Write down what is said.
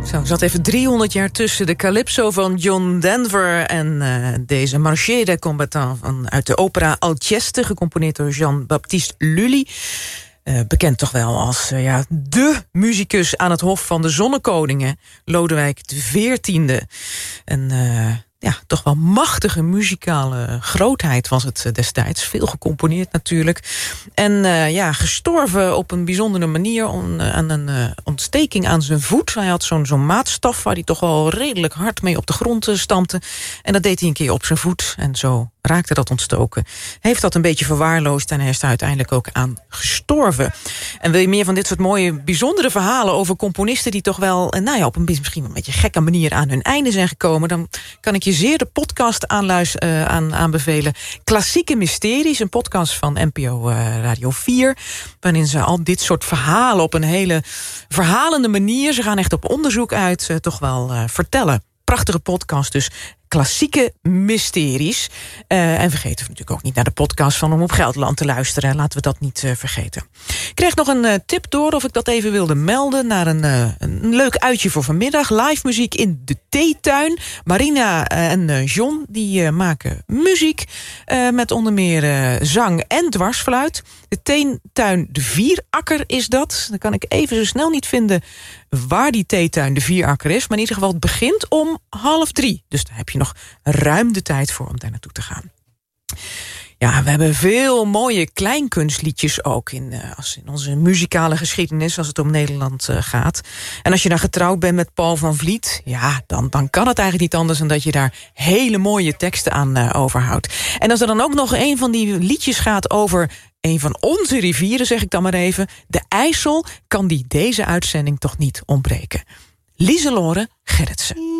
Zo, zat even 300 jaar tussen de Calypso van John Denver en deze Marché des Combattants uit de opera Alceste, gecomponeerd door Jean-Baptiste Lully. Bekend toch wel als de muzikus aan het hof van de zonnekoningen, Lodewijk XIV. En toch wel machtige muzikale grootheid was het destijds. Veel gecomponeerd natuurlijk. En gestorven op een bijzondere manier aan een ontsteking aan zijn voet. Hij had zo'n maatstaf waar hij toch wel redelijk hard mee op de grond stampte. En dat deed hij een keer op zijn voet. En zo raakte dat ontstoken. Heeft dat een beetje verwaarloosd en hij is er uiteindelijk ook aan gestorven. En wil je meer van dit soort mooie, bijzondere verhalen over componisten die toch wel, op een misschien een beetje gekke manier aan hun einde zijn gekomen, dan kan ik je zeer de podcast aanbevelen. Klassieke Mysteries, een podcast van NPO Radio 4, waarin ze al dit soort verhalen op een hele verhalende manier, ze gaan echt op onderzoek uit, toch wel vertellen. Prachtige podcast dus. Klassieke Mysteries. En vergeten we natuurlijk ook niet naar de podcast van Om op Gelderland te luisteren. Laten we dat niet vergeten. Ik kreeg nog een tip door of ik dat even wilde melden naar een leuk uitje voor vanmiddag. Live muziek in de theetuin. Marina en John die maken muziek met onder meer zang en dwarsfluit. De theetuin De Vierakker is dat. Dan kan ik even zo snel niet vinden waar die theetuin De Vierakker is. Maar in ieder geval het begint om 2:30. Dus daar heb je nog ruim de tijd voor om daar naartoe te gaan. Ja, we hebben veel mooie kleinkunstliedjes ook in onze muzikale geschiedenis als het om Nederland gaat. En als je dan getrouwd bent met Paul van Vliet, ja, dan kan het eigenlijk niet anders dan dat je daar hele mooie teksten aan overhoudt. En als er dan ook nog een van die liedjes gaat over een van onze rivieren, zeg ik dan maar even, de IJssel, kan die deze uitzending toch niet ontbreken. Lieselore Gerritsen.